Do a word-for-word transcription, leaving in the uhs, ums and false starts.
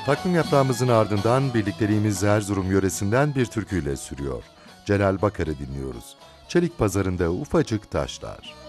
Takvim yaprağımızın ardından birlikteliğimiz Erzurum yöresinden bir türküyle sürüyor. Celal Bakar'ı dinliyoruz. Çelik pazarında ufacık taşlar.